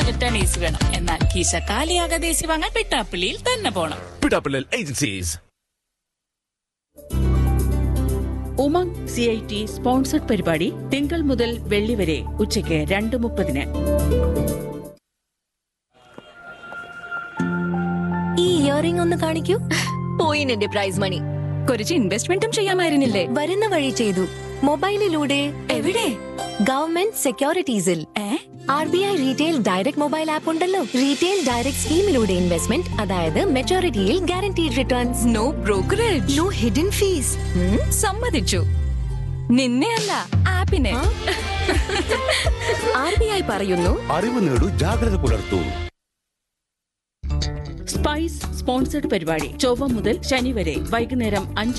Tennis വേണം. എന്നാൽ കീശ കാലിയാകാതെ AC വാങ്ങാൻ പിട്ടാപ്പിള്ളിയിൽ തന്നെ പോണം. Pittappillil agencies. Umang CIT sponsored പരിപാടി തിങ്കൾ മുതൽ വെള്ളി വരെ ഉച്ചയ്ക്ക് 2:30. ഈ ഇയറിംഗ് ഒന്ന് കാണിക്കൂ. പോയിന് എന്റെ പ്രൈസ് മണി. കുറച്ച് ഇൻവെസ്റ്റ്മെന്റും ചെയ്യാമായിരുന്നില്ലേ? വരുന്ന വഴി ചെയ്തു. മൊബൈലിലൂടെ. എവിടെ? Government സെക്യൂരിറ്റീസിൽ. RBI retail direct mobile app ഉണ്ടല്ലോ. റീറ്റെയിൽ ഡയറക്ട് സ്കീമിലൂടെ ഇൻവെസ്റ്റ്മെന്റ്, അതായത് മെച്ചോറിറ്റിയിൽ guaranteed returns. No brokerage, no hidden fees. സമ്മതിച്ചു. നിന്നെ അല്ല, ആപ്പിനെ. RBI പറയുന്നു, അറിവ് നേടൂ, ജാഗ്രത പുലർത്തൂ. സ്പൈസ് സ്പോൺസർഡ് പരിപാടി ചൊവ്വ മുതൽ ശനി വരെ വൈകുന്നേരം 5